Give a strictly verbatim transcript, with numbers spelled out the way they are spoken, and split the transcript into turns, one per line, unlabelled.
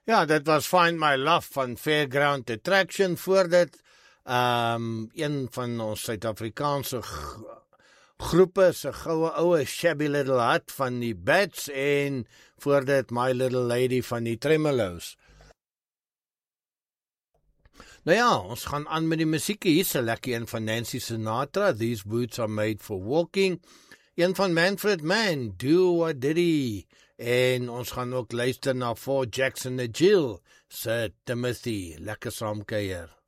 Ja, dit was Find My Love van Fairground Attraction, voor dit um, een van ons Suid-Afrikaanse groepe, se goue oue Shabby Little Hut van die Bats, en voor dit My Little Lady van die Tremolos. Nou ja, ons gaan aan met die musiek. Hier is 'n lekker een van Nancy Sinatra, These Boots Are Made For Walking. Een van Manfred Mann, Do What Did He? En ons gaan ook luister na For Jackson and Jill, Sir Timothy. Lekker saamkuier.